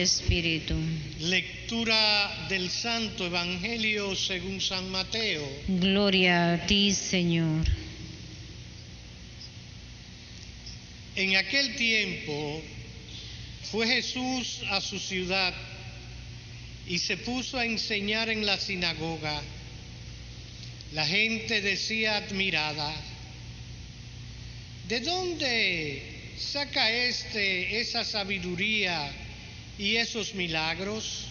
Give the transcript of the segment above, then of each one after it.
Espíritu. Lectura del Santo Evangelio según San Mateo. Gloria a ti, Señor. En aquel tiempo fue Jesús a su ciudad y se puso a enseñar en la sinagoga. La gente decía admirada: ¿de dónde saca esa sabiduría y esos milagros?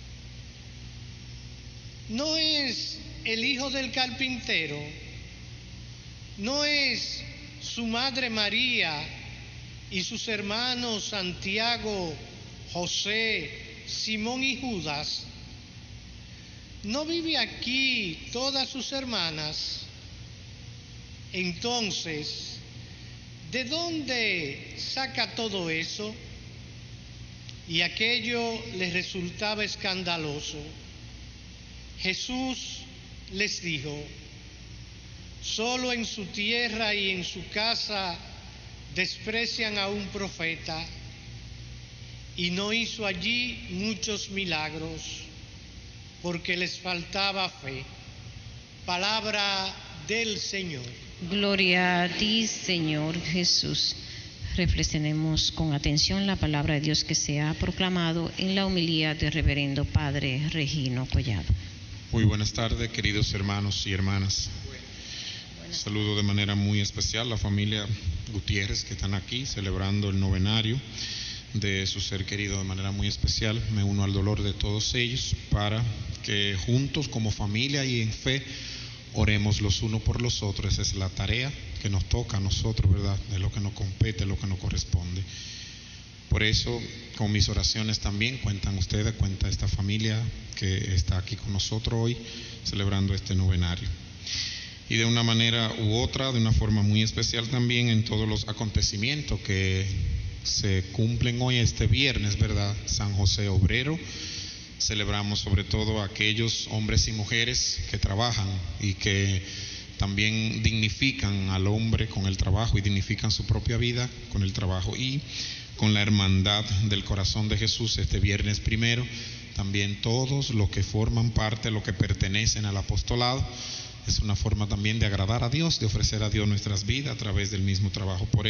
¿No es el hijo del carpintero? ¿No es su madre María y sus hermanos Santiago, José, Simón y Judas? ¿No vive aquí todas sus hermanas? Entonces, ¿de dónde saca todo eso? Y aquello les resultaba escandaloso. Jesús les dijo: solo en su tierra y en su casa desprecian a un profeta, y no hizo allí muchos milagros, porque les faltaba fe. Palabra del Señor. Gloria a ti, Señor Jesús. Reflexionemos con atención la palabra de Dios que se ha proclamado en la homilía del reverendo Padre Regino Collado. Muy buenas tardes, queridos hermanos y hermanas. Saludo de manera muy especial a la familia Gutiérrez que están aquí celebrando el novenario de su ser querido de manera muy especial. Me uno al dolor de todos ellos para que juntos como familia y en fe oremos los unos por los otros. Esa es la tarea que nos toca a nosotros, ¿verdad? De lo que nos compete, lo que nos corresponde. Por eso, con mis oraciones también cuentan ustedes, cuenta esta familia que está aquí con nosotros hoy celebrando este novenario. Y de una manera u otra, de una forma muy especial también en todos los acontecimientos que se cumplen hoy, este viernes, ¿verdad? San José Obrero. Celebramos sobre todo a aquellos hombres y mujeres que trabajan y que también dignifican al hombre con el trabajo y dignifican su propia vida con el trabajo, y con la hermandad del corazón de Jesús este viernes primero, también todos los que forman parte, los que pertenecen al apostolado. Es una forma también de agradar a Dios, de ofrecer a Dios nuestras vidas a través del mismo trabajo. Por